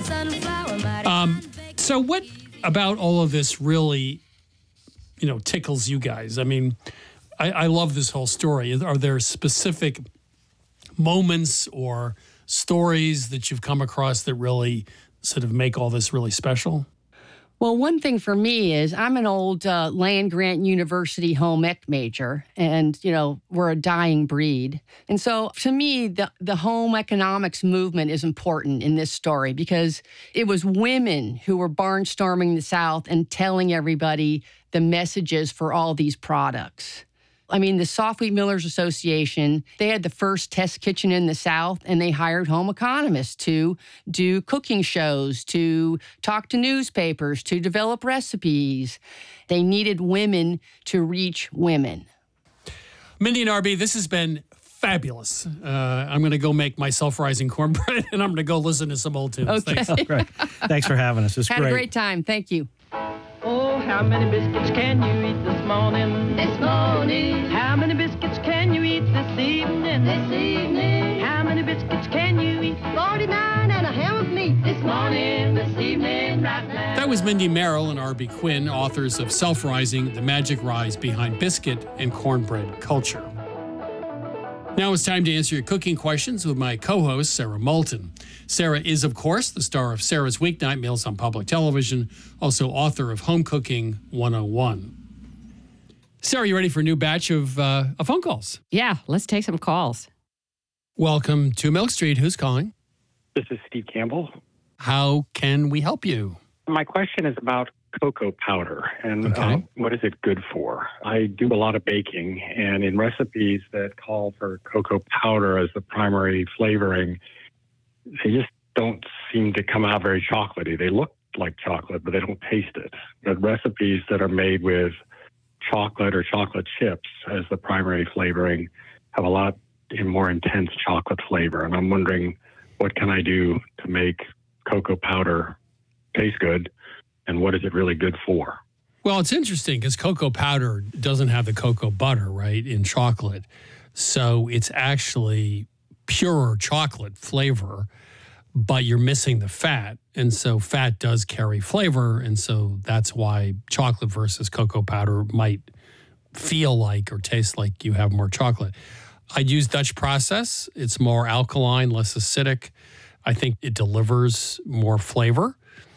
So what about all of this really, tickles you guys? I mean, I love this whole story. Are there specific moments or stories that you've come across that really sort of make all this really special? Well, one thing for me is I'm an old land-grant university home ec major, and, we're a dying breed. And so to me, the home economics movement is important in this story because it was women who were barnstorming the South and telling everybody the messages for all these products. I mean, the Soft Wheat Millers Association, they had the first test kitchen in the South, and they hired home economists to do cooking shows, to talk to newspapers, to develop recipes. They needed women to reach women. Mindy and RB, this has been fabulous. I'm going to go make my self-rising cornbread, and I'm going to go listen to some old tunes. Okay. Thanks. Oh, great. Thanks for having us. It's Had a great time. Thank you. Oh, how many biscuits can you eat this morning? This morning. How many biscuits can you eat this evening? This evening. How many biscuits can you eat? 49 and a ham of meat. This morning, this evening, right now. That was Mindy Merrill and RB Quinn, authors of Self-Rising, The Magic Rise Behind Biscuit and Cornbread Culture. Now it's time to answer your cooking questions with my co-host, Sarah Moulton. Sarah is, of course, the star of Sarah's Weeknight Meals on public television, also author of Home Cooking 101. Sarah, you ready for a new batch of phone calls? Yeah, let's take some calls. Welcome to Milk Street. Who's calling? This is Steve Campbell. How can we help you? My question is about cocoa powder and Okay. what is it good for? I do a lot of baking, and in recipes that call for cocoa powder as the primary flavoring, they just don't seem to come out very chocolatey. They look like chocolate, but they don't taste it. The recipes that are made with chocolate or chocolate chips as the primary flavoring have a lot more intense chocolate flavor. And I'm wondering, what can I do to make cocoa powder taste good, and what is it really good for? Well, it's interesting because cocoa powder doesn't have the cocoa butter, right, in chocolate. So it's actually pure chocolate flavor, but you're missing the fat. And so fat does carry flavor. And so that's why chocolate versus cocoa powder might feel like or taste like you have more chocolate. I'd use Dutch process. It's more alkaline, less acidic. I think it delivers more flavor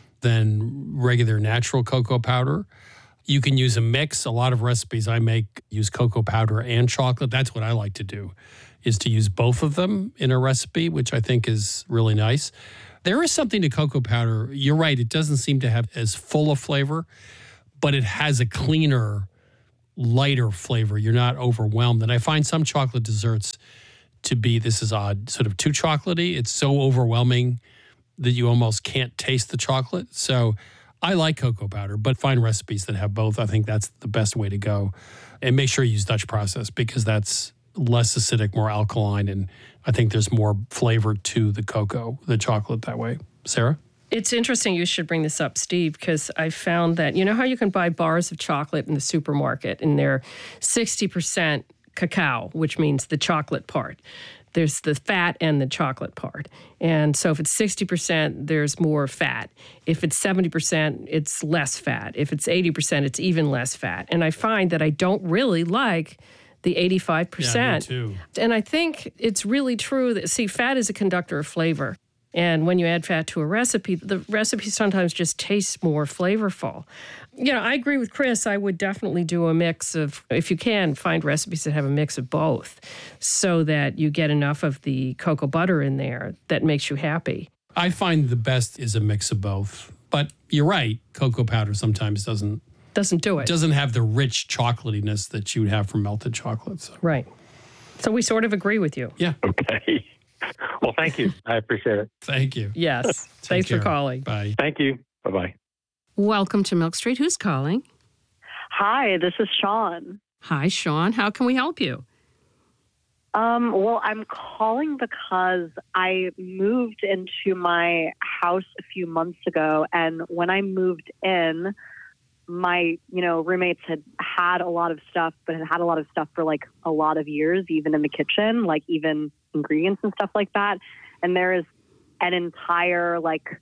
than regular natural cocoa powder. You can use a mix. A lot of recipes I make use cocoa powder and chocolate. That's what I like to do, is to use both of them in a recipe, which I think is really nice. There is something to cocoa powder. You're right. It doesn't seem to have as full a flavor, but it has a cleaner, lighter flavor. You're not overwhelmed. And I find some chocolate desserts to be, this is odd, sort of too chocolatey. It's so overwhelming that you almost can't taste the chocolate. So I like cocoa powder, but find recipes that have both. I think that's the best way to go. And make sure you use Dutch process because that's less acidic, more alkaline, and I think there's more flavor to the cocoa, the chocolate that way. Sarah? It's interesting you should bring this up, Steve, because I found that, you know how you can buy bars of chocolate in the supermarket and they're 60% cacao, which means the chocolate part. There's the fat and the chocolate part. And so if it's 60%, there's more fat. If it's 70%, it's less fat. If it's 80%, it's even less fat. And I find that I don't really like the 85%. Yeah, me too. And I think it's really true that, see, fat is a conductor of flavor. And when you add fat to a recipe, the recipe sometimes just tastes more flavorful. You know, I agree with Chris. I would definitely do a mix of, if you can, find recipes that have a mix of both so that you get enough of the cocoa butter in there that makes you happy. I find the best is a mix of both. But you're right, cocoa powder sometimes doesn't do it. Doesn't have the rich chocolatiness that you would have from melted chocolate. So. Right. So we sort of agree with you. Yeah. Okay. Well, thank you. I appreciate it. Thank you. Yes. Thanks for calling. Bye. Thank you. Bye-bye. Welcome to Milk Street. Who's calling? Hi, this is Sean. Hi, Sean. How can we help you? Well, I'm calling because I moved into my house a few months ago, and when I moved in, my, roommates had a lot of stuff, but had a lot of stuff for like a lot of years, even in the kitchen, like even ingredients and stuff like that. And there is an entire like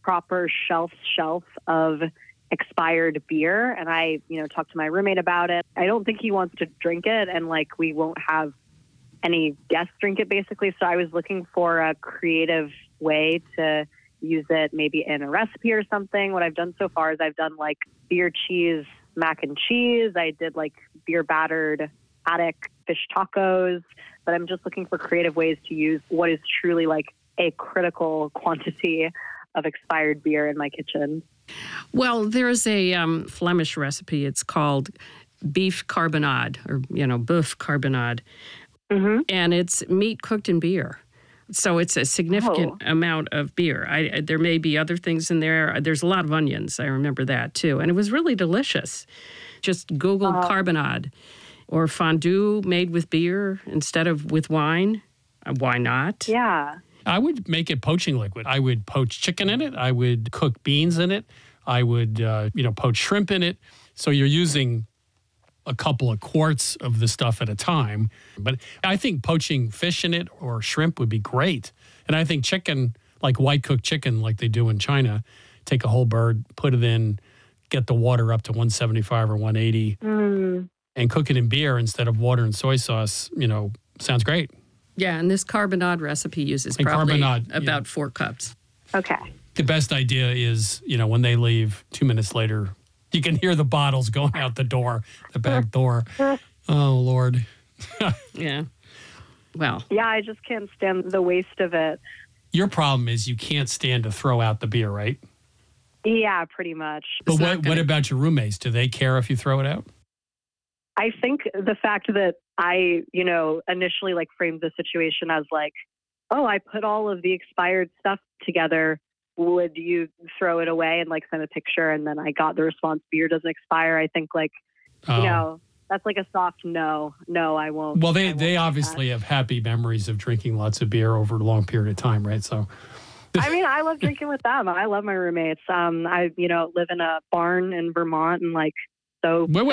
proper shelf of expired beer. And I, talked to my roommate about it. I don't think he wants to drink it, and like we won't have any guests drink it basically. So I was looking for a creative way to use it, maybe in a recipe or something. What I've done so far is I've done like beer cheese mac and cheese. I did like beer battered attic fish tacos, but I'm just looking for creative ways to use what is truly like a critical quantity of expired beer in my kitchen. Well, there's a Flemish recipe. It's called beef carbonade, or, boeuf carbonade. Mm-hmm. And it's meat cooked in beer. So it's a significant amount of beer. There may be other things in there. There's a lot of onions. I remember that, too. And it was really delicious. Just Google carbonade or fondue made with beer instead of with wine. Why not? Yeah. I would make it poaching liquid. I would poach chicken in it. I would cook beans in it. I would, poach shrimp in it. So you're using a couple of quarts of the stuff at a time. But I think poaching fish in it or shrimp would be great. And I think chicken, like white cooked chicken like they do in China, take a whole bird, put it in, get the water up to 175 or 180, and cook it in beer instead of water and soy sauce, sounds great. Yeah, and this carbonade recipe uses probably about 4 cups. Okay. The best idea is, when they leave 2 minutes later, you can hear the bottles going out the door, the back door. Oh, Lord. Yeah. Well. Yeah, I just can't stand the waste of it. Your problem is you can't stand to throw out the beer, right? Yeah, pretty much. But what about your roommates? Do they care if you throw it out? I think the fact that I, initially like framed the situation as like, oh, I put all of the expired stuff together. Would you throw it away and like send a picture? And then I got the response, beer doesn't expire. I think like, that's like a soft no. No, I won't. Well, they obviously have happy memories of drinking lots of beer over a long period of time, right? So, I mean, I love drinking with them. I love my roommates. I, live in a barn in Vermont, and like, so. Wait.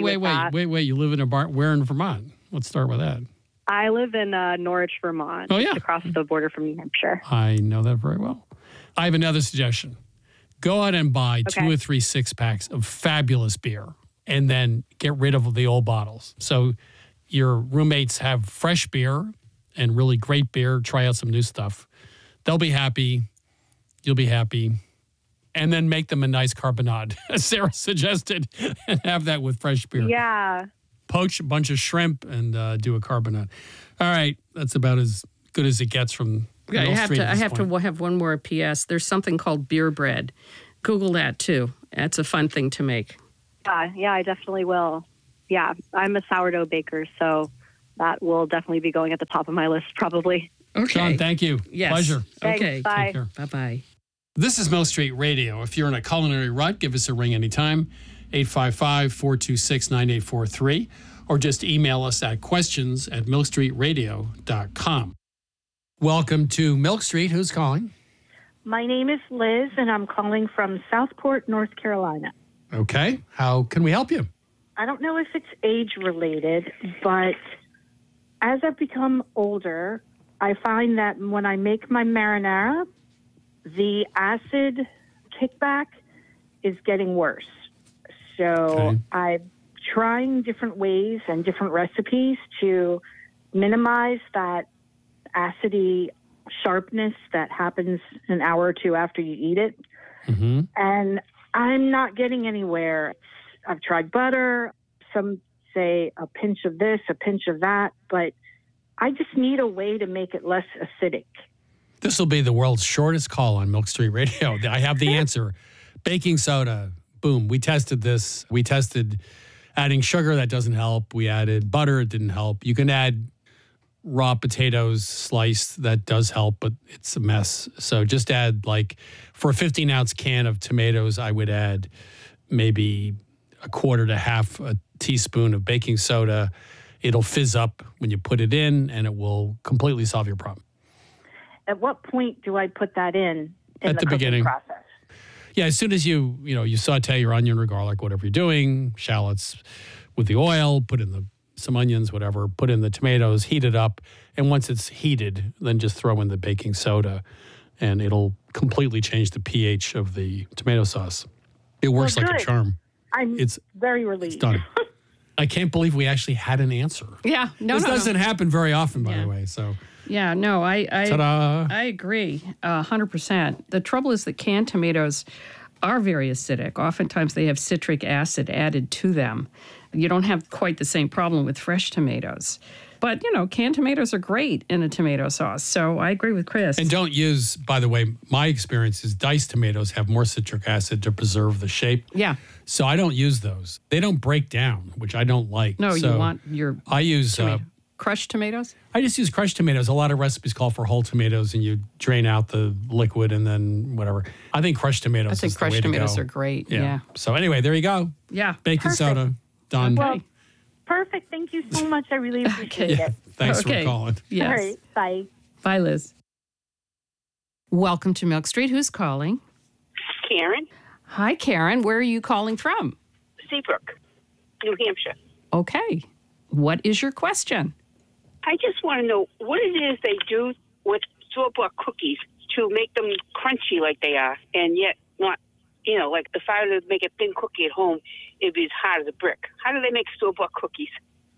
You live in a barn? Where in Vermont? Let's start with that. I live in Norwich, Vermont. Oh, yeah. Across the border from New Hampshire. I know that very well. I have another suggestion. Go out and buy 2 or 3 6-packs of fabulous beer and then get rid of the old bottles. So your roommates have fresh beer and really great beer. Try out some new stuff. They'll be happy. You'll be happy. And then make them a nice carbonade, as Sarah suggested, and have that with fresh beer. Yeah. Poach a bunch of shrimp and do a carbonade. All right. That's about as good as it gets from I have to have one more PS. There's something called beer bread. Google that too. That's a fun thing to make. Yeah, I definitely will. Yeah, I'm a sourdough baker, so that will definitely be going at the top of my list probably. Okay. Sean, thank you. Yes. Pleasure. Thanks, Okay. bye. Take care. Bye-bye. This is Milk Street Radio. If you're in a culinary rut, give us a ring anytime, 855-426-9843, or just email us at questions@milkstreetradio.com. Welcome to Milk Street. Who's calling? My name is Liz, and I'm calling from Southport, North Carolina. Okay. How can we help you? I don't know if it's age-related, but as I've become older, I find that when I make my marinara, the acid kickback is getting worse. So I'm trying different ways and different recipes to minimize that acidy sharpness that happens an hour or two after you eat it. Mm-hmm. And I'm not getting anywhere. I've tried butter. Some say a pinch of this, a pinch of that, but I just need a way to make it less acidic. This will be the world's shortest call on Milk Street Radio. I have the answer. Baking soda. Boom. We tested this. We tested adding sugar. That doesn't help. We added butter. It didn't help. You can add raw potatoes sliced. That does help, but it's a mess. So just add, like, for a 15-ounce can of tomatoes, I would add maybe a quarter to half a teaspoon of baking soda. It'll fizz up when you put it in, and it will completely solve your problem. At what point do I put that in At the beginning process? Yeah, as soon as you saute your onion or garlic, whatever you're doing, shallots with the oil, put in some onions, whatever, put in the tomatoes, heat it up. And once it's heated, then just throw in the baking soda and it'll completely change the pH of the tomato sauce. It works like a good. charm. It's very relieved. It's done. I can't believe we actually had an answer. Yeah, This doesn't happen very often, by the way. So, yeah, no, ta-da. I agree 100%. The trouble is that canned tomatoes are very acidic. Oftentimes they have citric acid added to them. You don't have quite the same problem with fresh tomatoes. But, canned tomatoes are great in a tomato sauce. So I agree with Chris. And don't use, by the way, my experience is diced tomatoes have more citric acid to preserve the shape. Yeah. So I don't use those. They don't break down, which I don't like. No, so you want your I use crushed tomatoes? I just use crushed tomatoes. A lot of recipes call for whole tomatoes, and you drain out the liquid and then whatever. I think crushed tomatoes. I think crushed tomatoes are great. Yeah. So anyway, there you go. Yeah. Baking soda done. Well, perfect. Thank you so much. I really appreciate it. Thanks for calling. Yes. All right. Bye. Bye, Liz. Welcome to Milk Street. Who's calling? Karen, Hi, Karen. Where are you calling from? Seabrook, New Hampshire. Okay. What is your question? I just want to know what it is they do with store-bought cookies to make them crunchy like they are, and yet not, like if I were to make a thin cookie at home, it'd be as hard as a brick. How do they make store-bought cookies?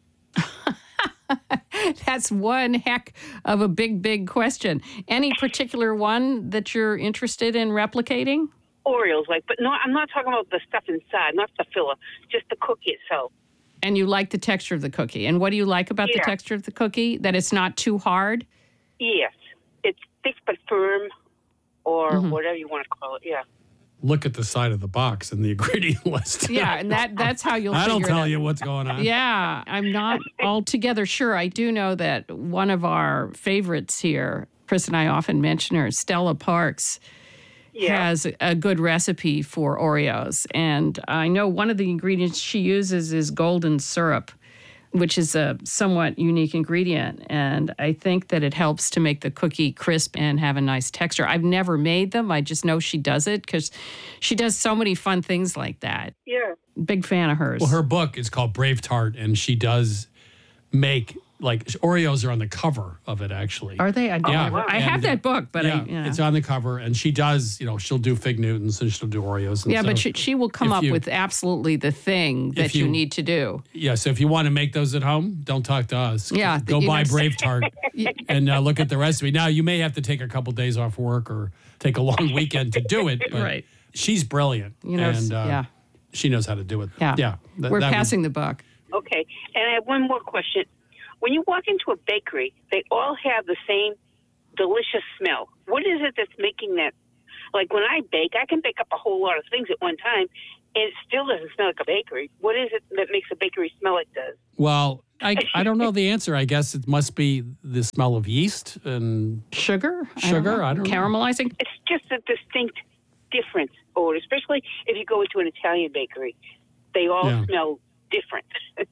That's one heck of a big question. Any particular one that you're interested in replicating? Oreos, but no, I'm not talking about the stuff inside, not the filler, just the cookie itself. And you like the texture of the cookie. And what do you like about the texture of the cookie? That it's not too hard? Yes. It's thick but firm, or whatever you want to call it, yeah. Look at the side of the box and the ingredient list. Yeah, and that's how you'll That'll figure it out. tell you what's going on. Yeah, I'm not altogether sure. I do know that one of our favorites here, Chris and I often mention her, Stella Parks, has a good recipe for Oreos. And I know one of the ingredients she uses is golden syrup, which is a somewhat unique ingredient. And I think that it helps to make the cookie crisp and have a nice texture. I've never made them. I just know she does it because she does so many fun things like that. Yeah. Big fan of hers. Well, her book is called Brave Tart, and she does make, Oreos are on the cover of it, actually. Are they? I have that book, but it's on the cover, and she does, she'll do Fig Newtons and she'll do Oreos. And but she will come up with absolutely the thing that you need to do. Yeah, so if you want to make those at home, don't talk to us. Yeah. Go buy Brave Tart and look at the recipe. Now, you may have to take a couple days off work or take a long weekend to do it. But right. She's brilliant. And she knows how to do it. Yeah. We're passing the buck. Okay. And I have one more question. When you walk into a bakery, they all have the same delicious smell. What is it that's making that? Like when I bake, I can bake up a whole lot of things at one time, and it still doesn't smell like a bakery. What is it that makes a bakery smell like this? Well, I don't know the answer. I guess it must be the smell of yeast and sugar. I don't know. Caramelizing. It's just a distinct difference, especially if you go into an Italian bakery. They all smell different.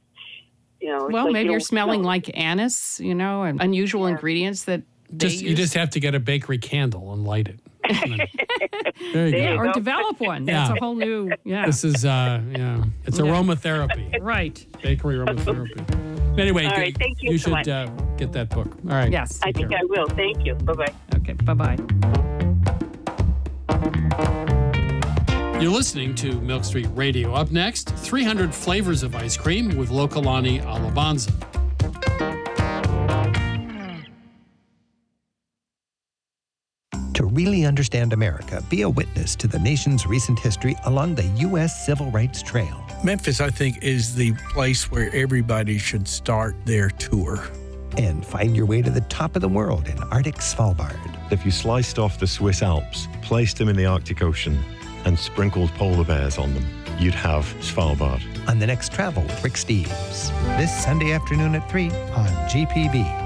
Well, maybe you're smelling like anise, and unusual ingredients that you just have to get a bakery candle and light it. There you go. Or develop one. That's a whole new, This is, it's aromatherapy. Right. Bakery aromatherapy. Anyway, all right, thank you so much. Get that book. All right. Yes. I think I will. Thank you. Bye-bye. Okay, bye-bye. You're listening to Milk Street Radio. Up next, 300 flavors of ice cream with Lokalani Alabanza. To really understand America, be a witness to the nation's recent history along the U.S. Civil Rights Trail. Memphis, I think, is the place where everybody should start their tour. And find your way to the top of the world in Arctic Svalbard. If you sliced off the Swiss Alps, placed them in the Arctic Ocean, and sprinkled polar bears on them, you'd have Svalbard. On the next Travel with Rick Steves, this Sunday afternoon at 3 on GPB.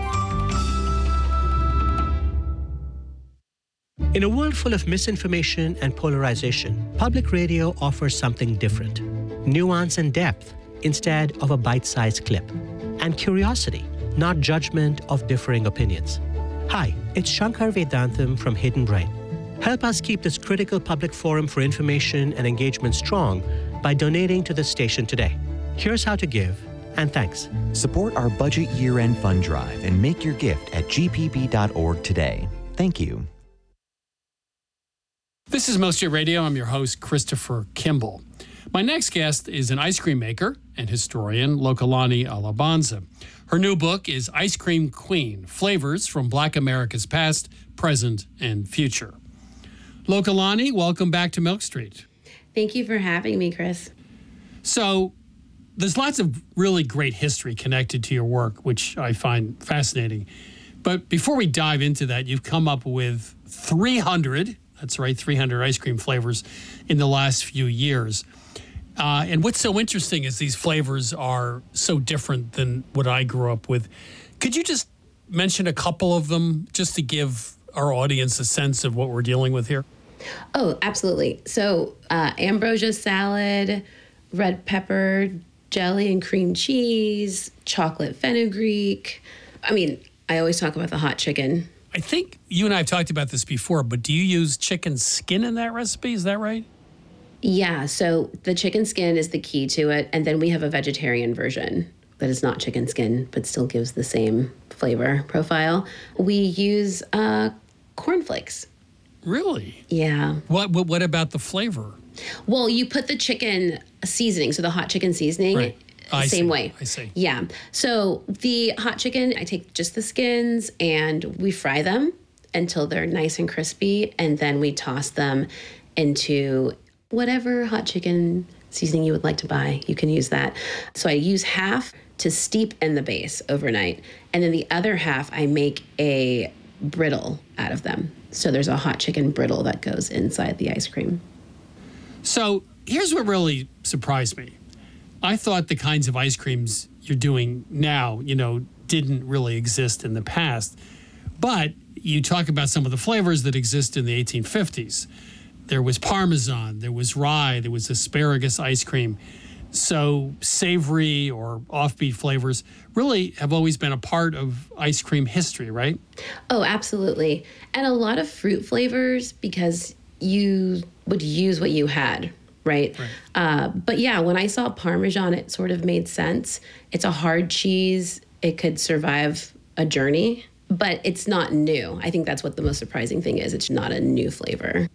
In a world full of misinformation and polarization, public radio offers something different. Nuance and depth instead of a bite-sized clip. And curiosity, not judgment of differing opinions. Hi, it's Shankar Vedantam from Hidden Brain. Help us keep this critical public forum for information and engagement strong by donating to the station today. Here's how to give, and thanks. Support our budget year-end fund drive and make your gift at gpb.org today. Thank you. This is Most Jet Radio. I'm your host, Christopher Kimball. My next guest is an ice cream maker and historian, Lokalani Alabanza. Her new book is Ice Cream Queen, Flavors from Black America's Past, Present, and Future. Lokalani, welcome back to Milk Street. Thank you for having me, Chris. So there's lots of really great history connected to your work, which I find fascinating. But before we dive into that, you've come up with 300, that's right, 300 ice cream flavors in the last few years. And what's so interesting is these flavors are so different than what I grew up with. Could you just mention a couple of them just to give our audience a sense of what we're dealing with here? Oh, absolutely. So ambrosia salad, red pepper, jelly and cream cheese, chocolate fenugreek. I mean, I always talk about the hot chicken. I think you and I have talked about this before, but do you use chicken skin in that recipe? Is that right? Yeah, so the chicken skin is the key to it. And then we have a vegetarian version that is not chicken skin, but still gives the same flavor profile. We use cornflakes. Really? Yeah. What about the flavor? Well, you put the chicken seasoning, so the hot chicken seasoning, right. Same way. I see. Yeah. So the hot chicken, I take just the skins and we fry them until they're nice and crispy. And then we toss them into whatever hot chicken seasoning you would like to buy. You can use that. So I use half to steep in the base overnight. And then the other half, I make a brittle out of them. So there's a hot chicken brittle that goes inside the ice cream. So here's what really surprised me. I thought the kinds of ice creams you're doing now, didn't really exist in the past. But you talk about some of the flavors that exist in the 1850s. There was Parmesan, there was rye, there was asparagus ice cream. So savory or offbeat flavors really have always been a part of ice cream history, right? Oh, absolutely. And a lot of fruit flavors because you would use what you had, right? But yeah, when I saw Parmesan, it sort of made sense. It's a hard cheese. It could survive a journey, but it's not new. I think that's what the most surprising thing is. It's not a new flavor.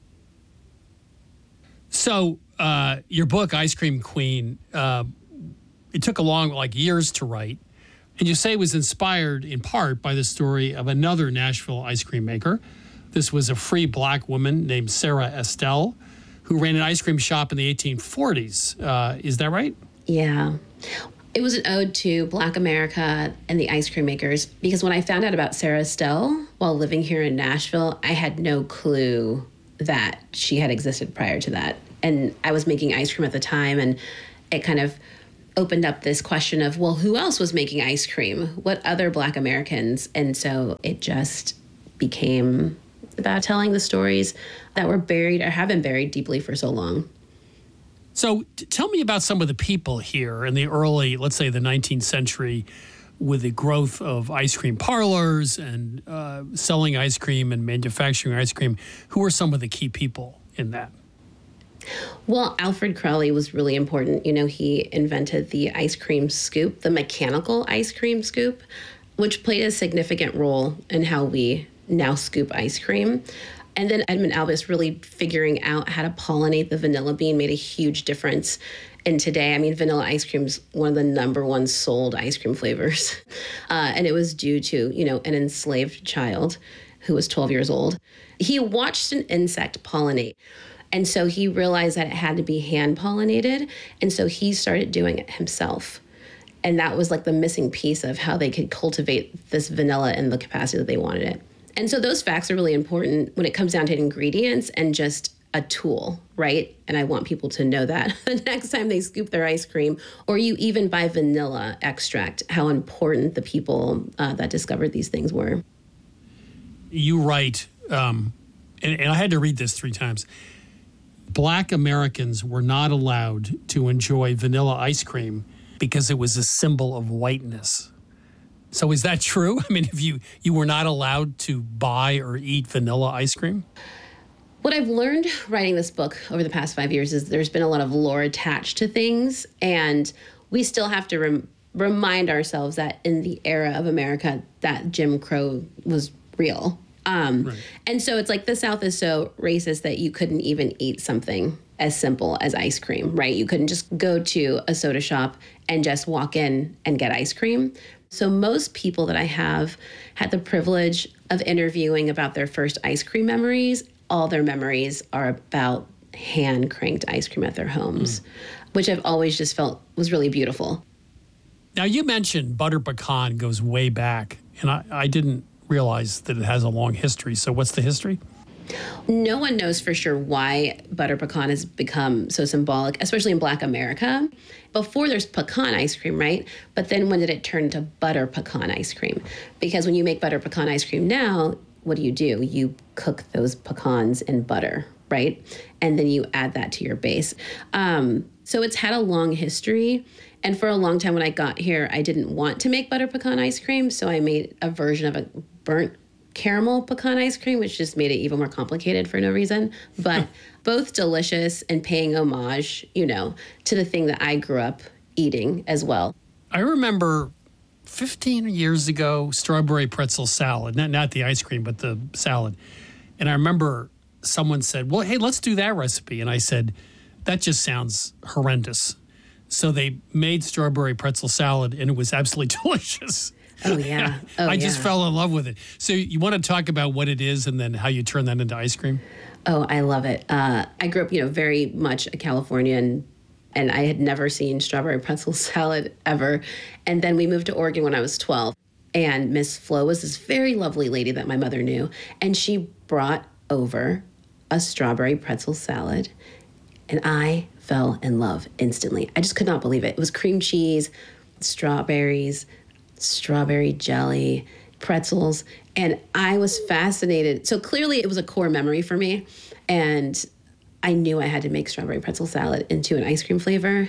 So your book, Ice Cream Queen, it took years to write. And you say it was inspired in part by the story of another Nashville ice cream maker. This was a free black woman named Sarah Estelle, who ran an ice cream shop in the 1840s. Is that right? Yeah. It was an ode to Black America and the ice cream makers, because when I found out about Sarah Estelle while living here in Nashville, I had no clue that she had existed prior to that. And I was making ice cream at the time, and it kind of opened up this question of, well, who else was making ice cream? What other Black Americans? And so it just became about telling the stories that were buried or have been buried deeply for so long. So tell me about some of the people here in the early, let's say the 19th century, with the growth of ice cream parlors and selling ice cream and manufacturing ice cream. Who are some of the key people in that? Well, Alfred Crowley was really important. He invented the ice cream scoop, the mechanical ice cream scoop, which played a significant role in how we now scoop ice cream. And then Edmund Albus really figuring out how to pollinate the vanilla bean made a huge difference. And today, vanilla ice cream is one of the number one sold ice cream flavors. And it was due to, an enslaved child who was 12 years old. He watched an insect pollinate. And so he realized that it had to be hand pollinated. And so he started doing it himself. And that was like the missing piece of how they could cultivate this vanilla in the capacity that they wanted it. And so those facts are really important when it comes down to ingredients and just a tool, right? And I want people to know that the next time they scoop their ice cream, or you even buy vanilla extract, how important the people that discovered these things were. You write, and I had to read this 3 times, Black Americans were not allowed to enjoy vanilla ice cream because it was a symbol of whiteness. So is that true? If you were not allowed to buy or eat vanilla ice cream? What I've learned writing this book over the past 5 years is there's been a lot of lore attached to things, and we still have to remind ourselves that in the era of America, that Jim Crow was real. And so it's like the South is so racist that you couldn't even eat something as simple as ice cream, right? You couldn't just go to a soda shop and just walk in and get ice cream. So most people that I have had the privilege of interviewing about their first ice cream memories, all their memories are about hand-cranked ice cream at their homes, which I've always just felt was really beautiful. Now, you mentioned butter pecan goes way back, and I didn't realize that it has a long history. So what's the history? No one knows for sure why butter pecan has become so symbolic, especially in Black America. Before there's pecan ice cream, right? But then when did it turn to butter pecan ice cream? Because when you make butter pecan ice cream now, what do? You cook those pecans in butter, right? And then you add that to your base. So it's had a long history. And for a long time when I got here, I didn't want to make butter pecan ice cream. So I made a version of a burnt caramel pecan ice cream, which just made it even more complicated for no reason. But both delicious and paying homage, to the thing that I grew up eating as well. I remember 15 years ago, strawberry pretzel salad, not the ice cream, but the salad. And I remember someone said, well, hey, let's do that recipe. And I said, that just sounds horrendous. So they made strawberry pretzel salad, and it was absolutely delicious. Oh, yeah. I just fell in love with it. So you want to talk about what it is and then how you turn that into ice cream? Oh, I love it. I grew up, very much a Californian, and I had never seen strawberry pretzel salad ever. And then we moved to Oregon when I was 12. And Miss Flo was this very lovely lady that my mother knew. And she brought over a strawberry pretzel salad. And I fell in love instantly. I just could not believe it. It was cream cheese, strawberries, strawberry jelly, pretzels, and I was fascinated. So clearly it was a core memory for me, and I knew I had to make strawberry pretzel salad into an ice cream flavor.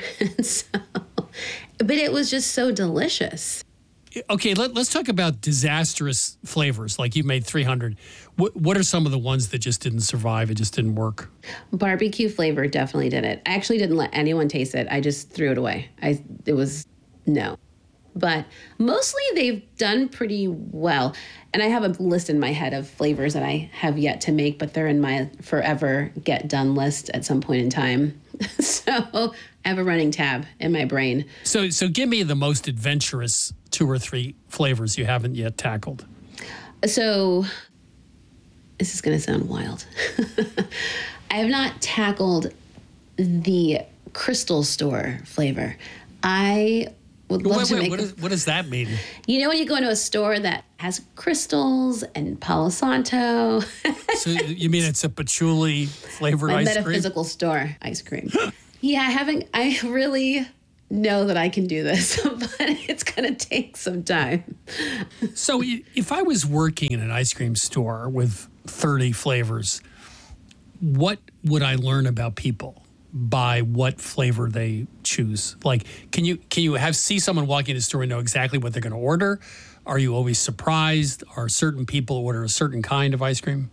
But it was just so delicious. Okay, let's talk about disastrous flavors. Like you made 300. What are some of the ones that just didn't survive? It just didn't work? Barbecue flavor definitely did it. I actually didn't let anyone taste it. I just threw it away. It was no. But mostly they've done pretty well. And I have a list in my head of flavors that I have yet to make, but they're in my forever get done list at some point in time. So I have a running tab in my brain. So give me the most adventurous 2 or 3 flavors you haven't yet tackled. So this is going to sound wild. I have not tackled the Crystal Store flavor. I would love to make. What does that mean? You know when you go into a store that has crystals and Palo Santo? So you mean it's a patchouli flavored ice cream? My metaphysical store ice cream. Yeah, I really know that I can do this, but it's going to take some time. So if I was working in an ice cream store with 30 flavors, what would I learn about people by what flavor they choose? Like, can you see someone walking into a store and know exactly what they're going to order? Are you always surprised? Are certain people order a certain kind of ice cream?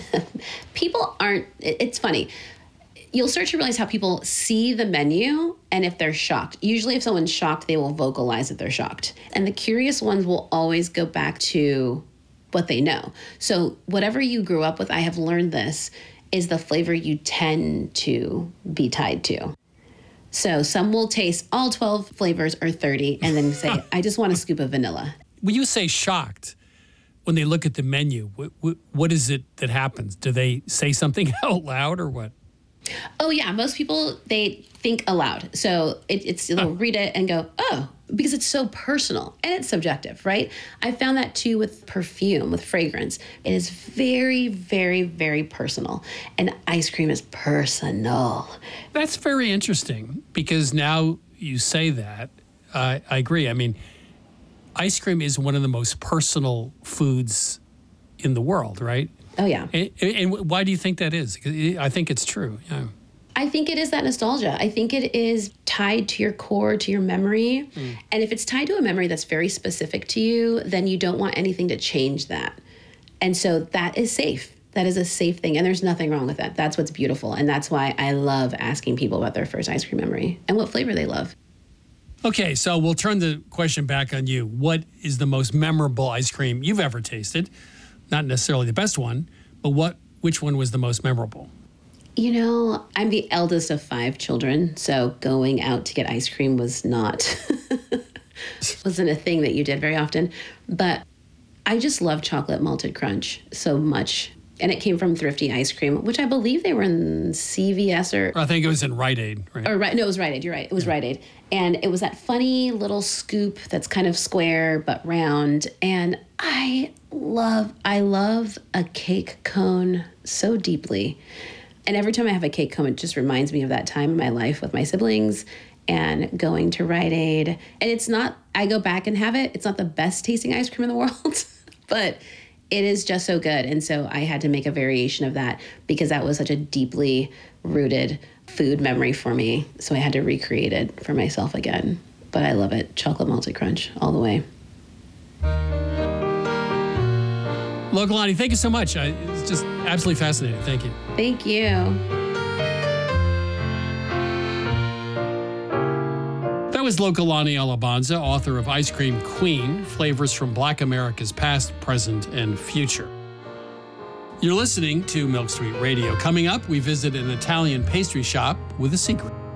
People aren't. It's funny. You'll start to realize how people see the menu and if they're shocked. Usually if someone's shocked, they will vocalize that they're shocked. And the curious ones will always go back to what they know. So whatever you grew up with, I have learned this, is the flavor you tend to be tied to. So some will taste all 12 flavors or 30 and then say, I just want a scoop of vanilla. When you say shocked, when they look at the menu, what is it that happens? Do they say something out loud or what? Oh, yeah. Most people, they think aloud. So they'll read it and go, oh, because it's so personal and it's subjective, right? I found that too with perfume, with fragrance. It is very, very, very personal. And ice cream is personal. That's very interesting because now you say that, I agree. I mean, ice cream is one of the most personal foods in the world, right? Oh, yeah. And why do you think that is? I think it's true. Yeah. I think it is that nostalgia. I think it is tied to your core, to your memory. And if it's tied to a memory that's very specific to you, then you don't want anything to change that. And so that is safe. That is a safe thing. And there's nothing wrong with that. That's what's beautiful. And that's why I love asking people about their first ice cream memory and what flavor they love. Okay, so we'll turn the question back on you. What is the most memorable ice cream you've ever tasted? Not necessarily the best one, but which one was the most memorable? You know, I'm the eldest of 5 children, so going out to get ice cream wasn't a thing that you did very often. But I just love chocolate malted crunch so much. And it came from Thrifty Ice Cream, which I believe they were in CVS or I think it was in Rite Aid, right? No, it was Rite Aid. You're right. It was Rite Aid. And it was that funny little scoop that's kind of square but round. And I love a cake cone so deeply. And every time I have a cake cone, it just reminds me of that time in my life with my siblings and going to Rite Aid. And it's not, I go back and have it. It's not the best tasting ice cream in the world, but it is just so good. And so I had to make a variation of that because that was such a deeply rooted food memory for me. So I had to recreate it for myself again. But I love it. Chocolate malted crunch all the way. Lokalani, thank you so much. It's just absolutely fascinating. Thank you. Thank you. That was Lokalani Alabanza, author of Ice Cream Queen, Flavors from Black America's Past, Present, and Future. You're listening to Milk Street Radio. Coming up, we visit an Italian pastry shop with a secret.